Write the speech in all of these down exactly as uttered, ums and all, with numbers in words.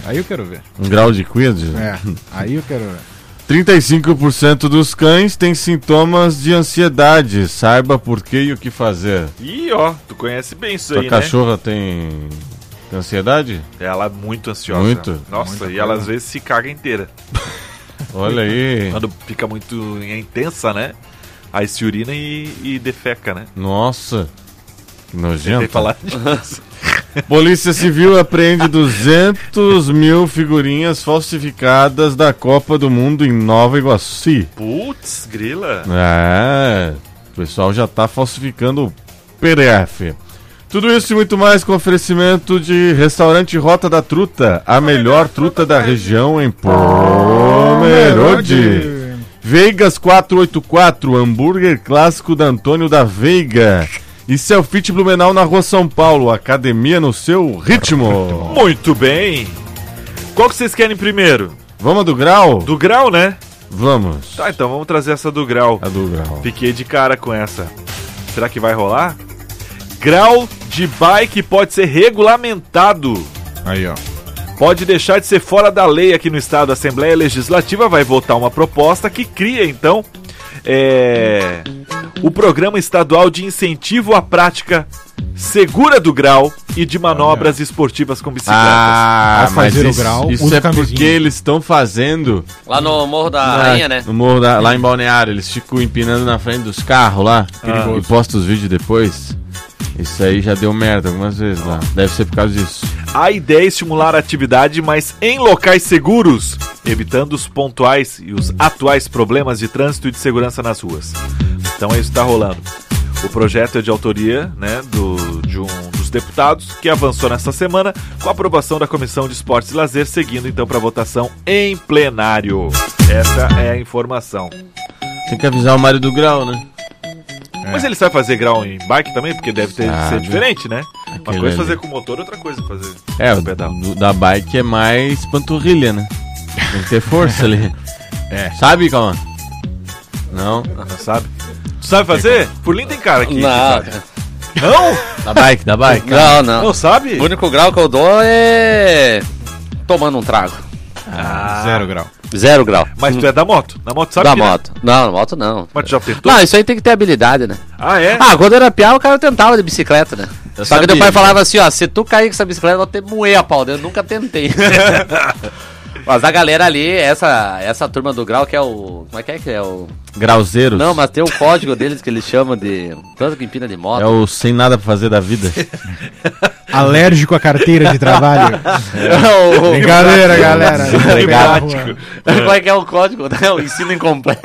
Aí eu quero ver. Um grau de quidditch? É, aí eu quero ver. trinta e cinco por cento dos cães têm sintomas de ansiedade. Saiba por que e o que fazer. Ih, ó, tu conhece bem isso Tua aí, cachorra tem... tem ansiedade? né? Ela é muito ansiosa. Muito? Nossa, Muita e coisa. ela às vezes se caga inteira. Olha aí. Quando fica muito intensa, né? Aí se urina e, e defeca, né? Nossa. Que Tentei nojento. falar disso. Polícia Civil apreende duzentas mil figurinhas falsificadas da Copa do Mundo em Nova Iguaçu. Putz, grila. É, o pessoal já tá falsificando o P D F. Tudo isso e muito mais com oferecimento de Restaurante Rota da Truta, a melhor truta da região em Pomerode. Veigas quatrocentos e oitenta e quatro, hambúrguer clássico da Antônio da Veiga. E Selfit Blumenau na Rua São Paulo, academia no seu ritmo. Muito bem. Qual que vocês querem primeiro? Vamos a do grau? Do grau, né? Vamos. Tá, então vamos trazer essa do grau. A do grau. Fiquei de cara com essa. Será que vai rolar? Grau de bike pode ser regulamentado. Aí, ó. Pode deixar de ser fora da lei aqui no estado. A Assembleia Legislativa vai votar uma proposta que cria, então, é... o Programa Estadual de Incentivo à Prática Segura do Grau e de Manobras Esportivas com Bicicletas. Ah, Ao mas fazer o isso, grau, isso usa é camisinha. porque eles estão fazendo Lá no Morro da na- Rainha, né? no morro da- lá em Balneário, eles ficam empinando na frente dos carros lá Perigoso. e postam os vídeos depois. Isso aí já deu merda algumas vezes lá. Deve ser por causa disso. A ideia é estimular a atividade, mas em locais seguros, evitando os pontuais e os atuais problemas de trânsito e de segurança nas ruas. Então é isso que está rolando. O projeto é de autoria, né, do, de um dos deputados que avançou nesta semana com a aprovação da Comissão de Esportes e Lazer, seguindo então para votação em plenário. Essa é a informação. Tem que avisar o Mário do Grau, né? Mas ele sabe fazer grau em bike também? Porque deve ter, Sabe. ser diferente, né? Uma Aquele coisa é fazer ali. com motor, outra coisa é fazer É, com o pedal. do- da bike é mais panturrilha, né? Tem que ter força ali. É. Sabe, calma? Não? Não sabe? Tu sabe fazer? Por Lin tem cara aqui. que Não, sabe. Não? Da bike, da bike. não, não. Não sabe? O único grau que eu dou é tomando um trago. Ah, Zero grau. Zero grau. Mas tu é da moto? Na moto sabe Da que, né? moto. Não, na moto não. Mas tu já tentou? Não, isso aí tem que ter habilidade, né? Ah, é? Ah, quando eu era piá, o cara tentava de bicicleta, né? Eu Só que sabia, meu pai né? falava assim, ó, se tu cair com essa bicicleta, eu vou ter moer a pau. Eu nunca tentei. Mas a galera ali, essa, essa turma do grau, que é o... Como é que é que é o... Grauzeiros. Não, mas tem o código deles que eles chamam de... Tanto que empina de moto. É o sem nada pra fazer da vida. Alérgico à carteira de trabalho. É o... Brincadeira, galera. Prático. Qual é que é o código? Né? O ensino incompleto.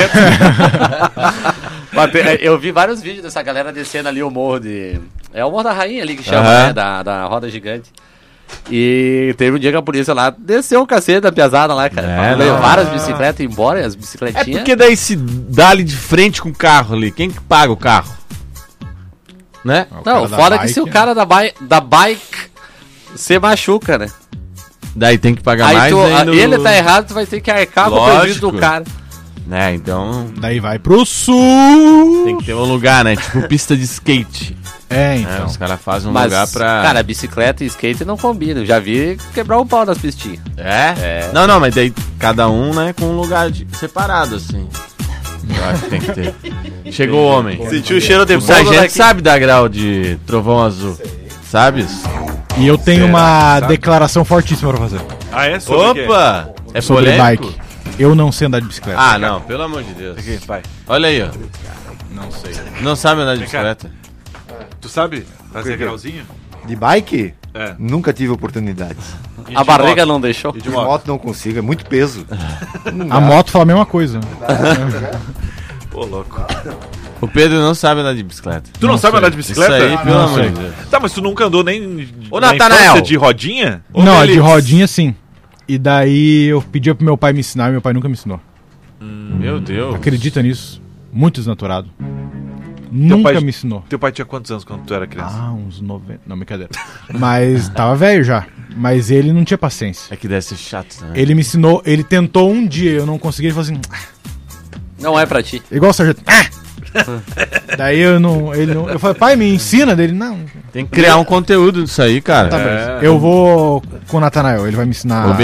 Mas tem- eu vi vários vídeos dessa galera descendo ali o morro de... É o Morro da Rainha ali que chama, Aham. né? Da, da roda gigante. E teve um dia que a polícia lá desceu o cacete da pesada lá, cara. É, Levaram não. as bicicletas embora, as É bicicletinhas. porque daí se dá ali de frente com o carro ali. Quem que paga o carro? Né? O Não, cara da fora que bike, se o cara da, bai- da bike se machuca, né? Daí tem que pagar Aí mais tu, ainda. o- ele tá errado, tu vai ter que arcar com o Lógico. prejuízo do cara. É, então Daí vai pro sul. tem que ter um lugar, né? Tipo pista de skate. É, Né? então. Os caras fazem um Mas, lugar pra... cara, bicicleta e skate não combinam. Já vi quebrar um pau nas pistinhas. É? É. Não, não, mas daí cada um, né, com um lugar de- separado, assim. Eu acho que tem que ter. Chegou o homem. Sentiu o cheiro de O fogo sargento daqui. sabe dar grau de trovão azul. Sabes? E eu tenho Será uma que sabe? declaração fortíssima pra fazer. Ah, é? Sobre o quê? Opa! É Sobre polêmico? bike. Eu não sei andar de bicicleta. Ah, não, pelo amor de Deus. Aqui, vai. Olha aí, ó. Não sei. Não sabe andar de Vem cá. bicicleta? Tu sabe fazer quê? grauzinho? De bike? É. Nunca tive oportunidade. E A de barriga moto? não deixou. E de De moto? moto não consigo, é muito peso. A moto fala a mesma coisa. Pô, louco. O Pedro não sabe andar de bicicleta. Tu não, Não sabe sei. andar de bicicleta? Isso aí, pelo não amor sei. de Deus. Tá, mas tu nunca andou nem Ô, na Natanael. infância de rodinha? Ô, Não, é de Felix. rodinha sim. E daí eu pedi pro meu pai me ensinar e meu pai nunca me ensinou. Meu Deus. Acredita nisso? Muito desnaturado. Nunca pai- me ensinou. Teu pai tinha quantos anos quando tu era criança? Ah, uns noventa. Não, brincadeira. Mas tava velho já. Mas ele não tinha paciência. É que deve ser chato, né? Ele me ensinou, ele tentou um dia, eu não consegui, ele falou assim, "Ah", Não é pra ti. igual o sargento. "Ah!" Daí eu não, ele não. Eu falei, pai, me ensina dele. Não, Tem que criar um conteúdo disso aí, cara. tá É. bem. Eu vou com o Natanael, ele vai me ensinar. Ô,